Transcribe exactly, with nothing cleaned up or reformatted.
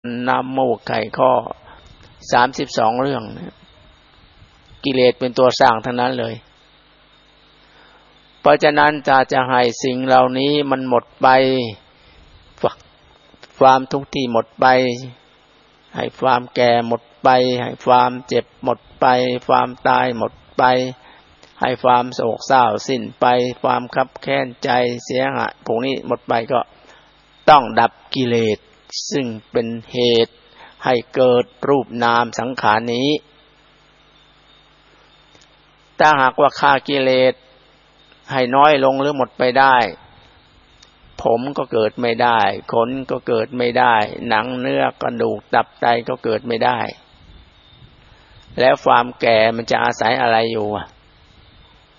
น้ำมูกไข่ข้อสามสิบสองเรื่องกิเลสเป็นตัวสร้างทั้งนั้นเลยเพราะฉะนั้นจะจะให้สิ่งเหล่านี้มันหมดไปความทุกข์ที่หมดไปให้ความแก่หมดไปให้ความเจ็บหมดไปความตายหมดไปให้ความโศกเศร้าสิ้นไปความคับแค้นใจเสียหายพวกนี้หมดไปก็ต้องดับกิเลสซึ่งเป็นเหตุให้เกิดรูปนามสังขารนี้ถ้าหากว่าฆ่ากิเลสให้น้อยลงหรือหมดไปได้ผมก็เกิดไม่ได้ขนก็เกิดไม่ได้หนังเนื้อกระดูกตับไตก็เกิดไม่ได้แล้วความแก่มันจะอาศัยอะไรอยู่